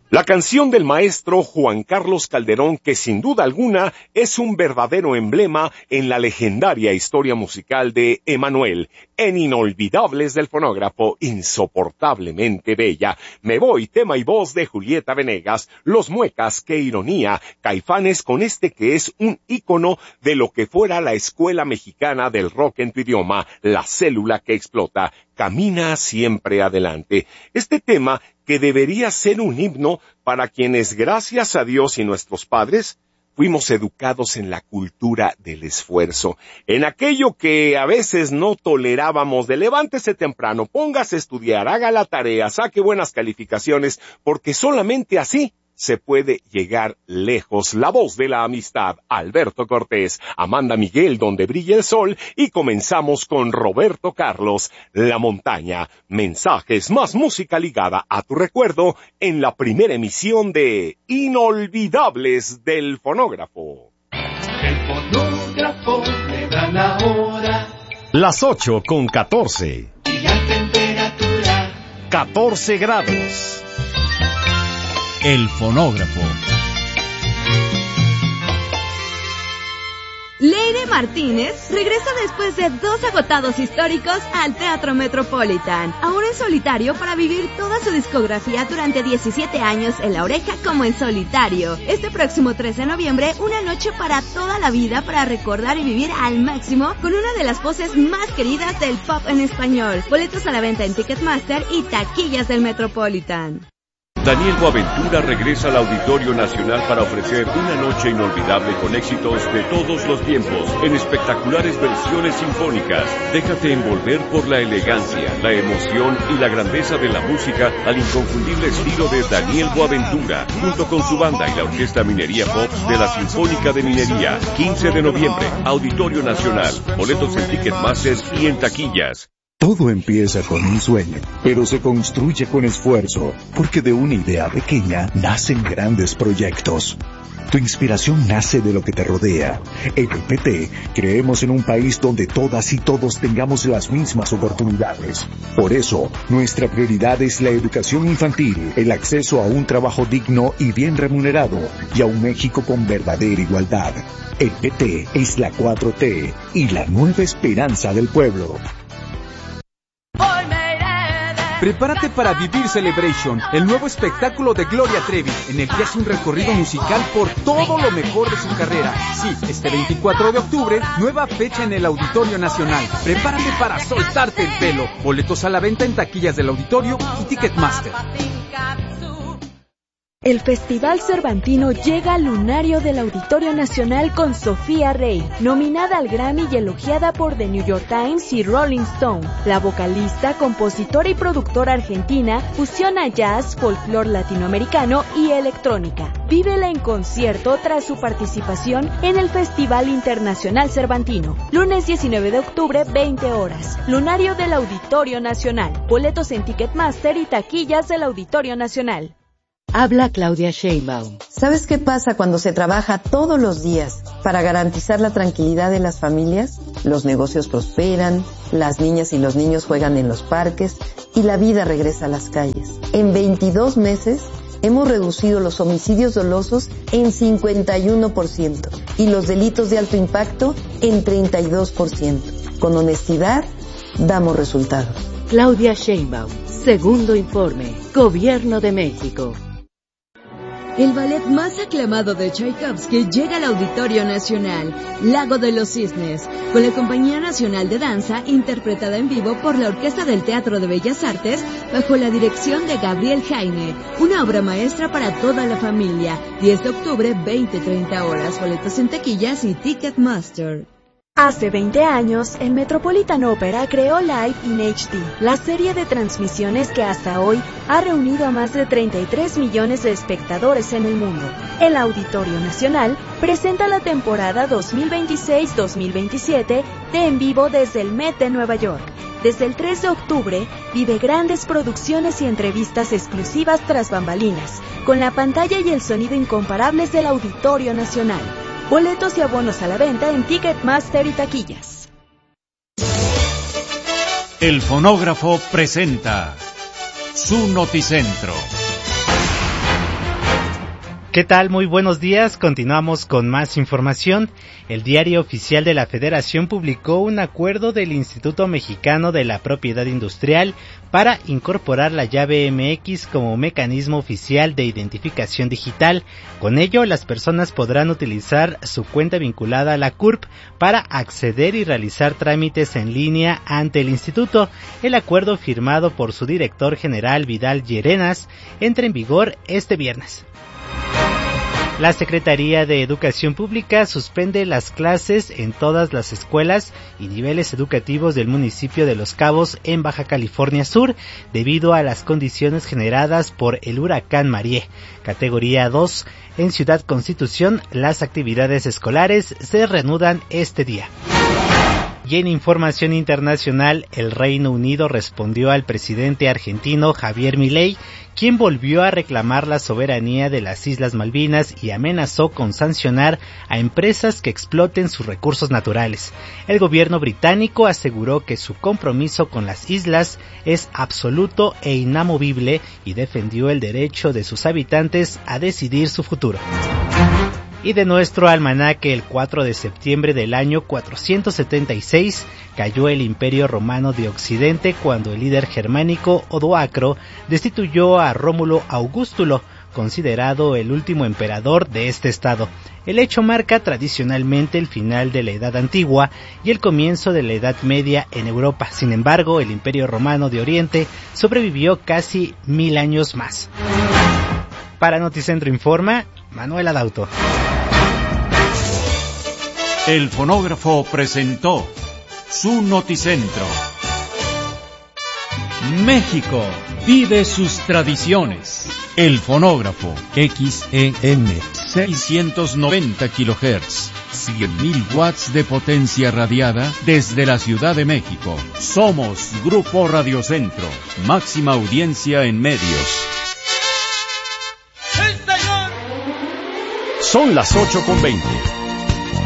La canción del maestro Juan Carlos Calderón, que sin duda alguna es un verdadero emblema en la legendaria historia musical de Emanuel, en Inolvidables del Fonógrafo, insoportablemente bella. Me voy, tema y voz de Julieta Venegas, Los Muecas, qué ironía, Caifanes con este que es un ícono de lo que fuera la escuela mexicana del rock en tu idioma, La Célula que Explota, Camina siempre adelante. Este tema que debería ser un himno para quienes, gracias a Dios y nuestros padres, fuimos educados en la cultura del esfuerzo, en aquello que a veces no tolerábamos de levántese temprano, póngase a estudiar, haga la tarea, saque buenas calificaciones, porque solamente así se puede llegar lejos. La voz de la amistad, Alberto Cortés, Amanda Miguel, Donde brilla el sol, y comenzamos con Roberto Carlos, La montaña. Mensajes, más música ligada a tu recuerdo en la primera emisión de Inolvidables del Fonógrafo. El fonógrafo le da la hora. Las 8:14. Y la temperatura 14 grados. El fonógrafo. Leire Martínez regresa después de 2 agotados históricos al Teatro Metropolitan, ahora en solitario para vivir toda su discografía durante 17 años en La Oreja como en solitario. Este próximo 13 de noviembre, una noche para toda la vida para recordar y vivir al máximo con una de las voces más queridas del pop en español. Boletos a la venta en Ticketmaster y taquillas del Metropolitan. Daniel Boaventura regresa al Auditorio Nacional para ofrecer una noche inolvidable con éxitos de todos los tiempos, en espectaculares versiones sinfónicas. Déjate envolver por la elegancia, la emoción y la grandeza de la música al inconfundible estilo de Daniel Boaventura, junto con su banda y la Orquesta Minería Pops de la Sinfónica de Minería. 15 de noviembre, Auditorio Nacional. Boletos en Ticketmaster y en taquillas. Todo empieza con un sueño, pero se construye con esfuerzo, porque de una idea pequeña nacen grandes proyectos. Tu inspiración nace de lo que te rodea. En el PT creemos en un país donde todas y todos tengamos las mismas oportunidades. Por eso, nuestra prioridad es la educación infantil, el acceso a un trabajo digno y bien remunerado, y a un México con verdadera igualdad. El PT es la 4T y la nueva esperanza del pueblo. Prepárate para vivir Celebration, el nuevo espectáculo de Gloria Trevi, en el que hace un recorrido musical por todo lo mejor de su carrera. Sí, este 24 de octubre, nueva fecha en el Auditorio Nacional. Prepárate para soltarte el pelo. Boletos a la venta en taquillas del auditorio y Ticketmaster. El Festival Cervantino llega al lunario del Auditorio Nacional con Sofía Rey, nominada al Grammy y elogiada por The New York Times y Rolling Stone. La vocalista, compositora y productora argentina fusiona jazz, folclore latinoamericano y electrónica. Vívela en concierto tras su participación en el Festival Internacional Cervantino. Lunes 19 de octubre, 20 horas. Lunario del Auditorio Nacional. Boletos en Ticketmaster y taquillas del Auditorio Nacional. Habla Claudia Sheinbaum. ¿Sabes qué pasa cuando se trabaja todos los días para garantizar la tranquilidad de las familias? Los negocios prosperan, las niñas y los niños juegan en los parques y la vida regresa a las calles. En 22 meses hemos reducido los homicidios dolosos en 51% y los delitos de alto impacto en 32%. Con honestidad, damos resultados. Claudia Sheinbaum, segundo informe, Gobierno de México. El ballet más aclamado de Tchaikovsky llega al Auditorio Nacional, Lago de los Cisnes, con la Compañía Nacional de Danza, interpretada en vivo por la Orquesta del Teatro de Bellas Artes, bajo la dirección de Gabriel Jaime, una obra maestra para toda la familia. 10 de octubre, 20-30 horas, boletos en taquillas y Ticketmaster. Hace 20 años, el Metropolitan Opera creó Live in HD, la serie de transmisiones que hasta hoy ha reunido a más de 33 millones de espectadores en el mundo. El Auditorio Nacional presenta la temporada 2026-2027 de En Vivo desde el Met de Nueva York. Desde el 3 de octubre, vive grandes producciones y entrevistas exclusivas tras bambalinas, con la pantalla y el sonido incomparables del Auditorio Nacional. Boletos y abonos a la venta en Ticketmaster y taquillas. El fonógrafo presenta su Noticentro. ¿Qué tal? Muy buenos días. Continuamos con más información. El Diario Oficial de la Federación publicó un acuerdo del Instituto Mexicano de la Propiedad Industrial para incorporar la llave MX como mecanismo oficial de identificación digital. Con ello, las personas podrán utilizar su cuenta vinculada a la CURP para acceder y realizar trámites en línea ante el instituto. El acuerdo, firmado por su director general Vidal Llerenas, entra en vigor este viernes. La Secretaría de Educación Pública suspende las clases en todas las escuelas y niveles educativos del municipio de Los Cabos en Baja California Sur debido a las condiciones generadas por el huracán Marie. Categoría 2. En Ciudad Constitución, las actividades escolares se reanudan este día. Y en información internacional, el Reino Unido respondió al presidente argentino Javier Milei, quien volvió a reclamar la soberanía de las Islas Malvinas y amenazó con sancionar a empresas que exploten sus recursos naturales. El gobierno británico aseguró que su compromiso con las islas es absoluto e inamovible y defendió el derecho de sus habitantes a decidir su futuro. Y de nuestro almanaque, el 4 de septiembre del año 476, cayó el Imperio Romano de Occidente cuando el líder germánico Odoacro destituyó a Rómulo Augustulo, considerado el último emperador de este estado. El hecho marca tradicionalmente el final de la Edad Antigua y el comienzo de la Edad Media en Europa. Sin embargo, el Imperio Romano de Oriente sobrevivió casi 1000 años más. Para Noticentro Informa, Manuel Adauto. El fonógrafo presentó su Noticentro. México vive sus tradiciones. El fonógrafo XEN 690 kHz, 100.000 watts de potencia radiada desde la Ciudad de México. Somos Grupo Radiocentro, máxima audiencia en medios. Son las 8:20.